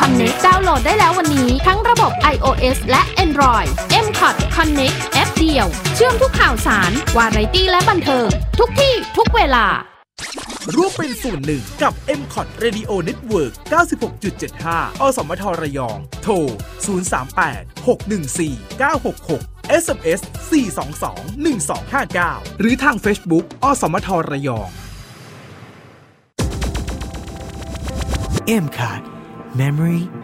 Connect ดาวน์โหลดได้แล้ววันนี้ทั้งระบบ iOS และ Android M-Cot Connect แอปเดียวเชื่อมทุกข่าวสารวาไรตี้และบันเทิงทุกที่ทุกเวลาร่วมเป็นส่วนหนึ่งกับ M-Cot Radio Network 96.75 อสมทระยองโทร038 614 966 SMS 422 1259หรือทาง Facebook อสมทระยอง M-Cot Memory